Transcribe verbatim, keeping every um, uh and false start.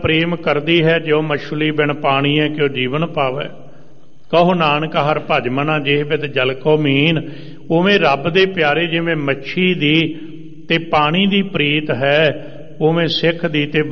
ਪ੍ਰੇਮ ਕਰਦੀ ਹੈ ਜਿਉ ਮਛਲੀ ਬਿਨ ਪਾਣੀ ਹੈ ਕਿਉ ਜੀਵਨ ਪਾਵੈ। ਕਹੋ ਨਾਨਕ ਹਰ ਭਜ ਮਨਾ ਜਿਹ ਬਿਦ ਜਲ ਕੋ ਮੀਨ। ਉਵੇਂ ਰੱਬ ਦੇ ਪਿਆਰੇ ਜਿਵੇਂ ਮੱਛੀ ਦੀ ਤੇ ਪਾਣੀ ਦੀ ਪ੍ਰੀਤ ਹੈ, ਉਵੇਂ ਸਿੱਖ ਦੀ ਤੇ